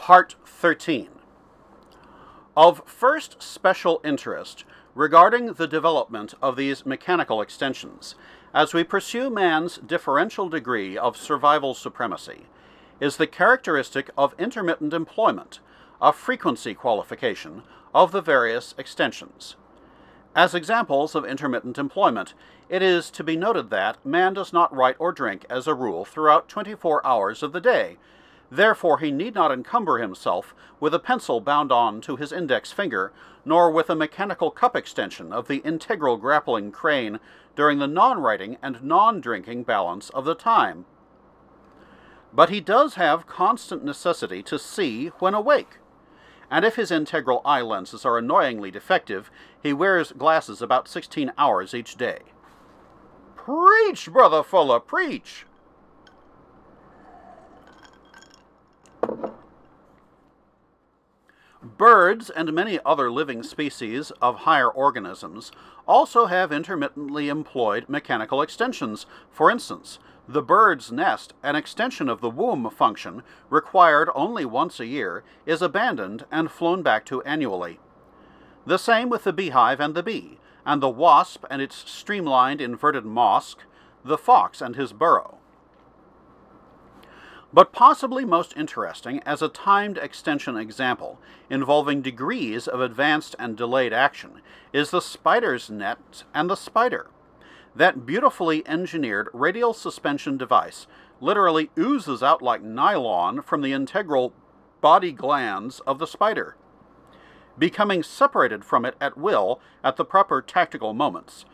Part 13. Of first special interest regarding the development of these mechanical extensions, as we pursue man's differential degree of survival supremacy, is the characteristic of intermittent employment, a frequency qualification of the various extensions. As examples of intermittent employment, it is to be noted that man does not write or drink as a rule throughout 24 hours of the day. Therefore he need not encumber himself with a pencil bound on to his index finger, nor with a mechanical cup extension of the integral grappling crane during the non-writing and non-drinking balance of the time. But he does have constant necessity to see when awake, and if his integral eye lenses are annoyingly defective, he wears glasses about 16 hours each day. Preach, Brother Fuller, preach! Birds and many other living species of higher organisms also have intermittently employed mechanical extensions. For instance, the bird's nest, an extension of the womb function required only once a year, is abandoned and flown back to annually. The same with the beehive and the bee, and the wasp and its streamlined inverted mosque, the fox and his burrow. But possibly most interesting as a timed extension example involving degrees of advanced and delayed action is the spider's net and the spider. That beautifully engineered radial suspension device literally oozes out like nylon from the integral body glands of the spider. Becoming separated from it at will at the proper tactical moments,